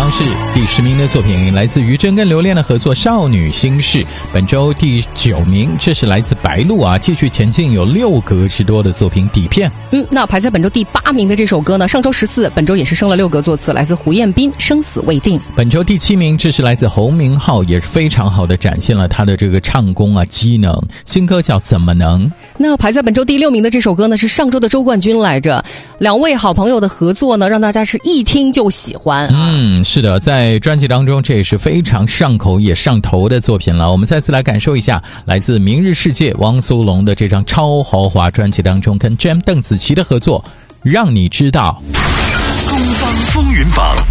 榜是第10名的作品，来自于真跟刘恋的合作《少女心事》。本周第9名，这是来自白鹿啊，继续前进，有6格之多的作品底片。 那排在本周第8名的这首歌呢，上周14，本周也是升了6格座次，来自胡彦斌《生死未定》。 本周第7名，这是来自侯明昊，也是非常好的展现了他的这个唱功啊机能，新歌叫《怎么能》。 那排在本周第6名的这首歌呢，是上周的周冠军来着。2位好朋友的合作呢，让大家是一听就喜欢。 是的，在专辑当中，这也是非常上口也上头的作品了。我们再次来感受一下，来自明日世界汪苏泷的这张超豪华专辑当中，跟 Jam 邓紫棋的合作，让你知道。 东方风云榜